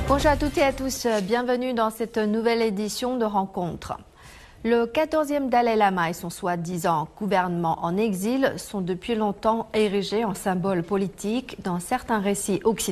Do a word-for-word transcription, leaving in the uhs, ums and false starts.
Bonjour à toutes et à tous, bienvenue dans cette nouvelle édition de Rencontre. Le quatorzième Dalai Lama et son soi-disant gouvernement en exil sont depuis longtemps érigés en symbole politique dans certains récits occidentaux.